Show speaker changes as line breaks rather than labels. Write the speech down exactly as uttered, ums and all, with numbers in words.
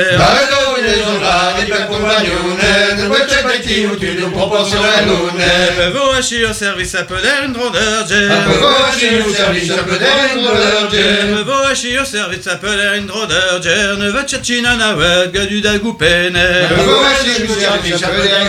Bello dei soldati per compagnone, del quel cercativo tu non proporzione l'une.
Avevo asci au service à peu d'air une drôleur gel.
Avevo asci au service à peu d'air une drôleur gel.
Avevo asci au service à peu d'air une drôleur gel. Ne va tchatchina na wed, gadu da goupene.
Avevo asci au service à peu d'air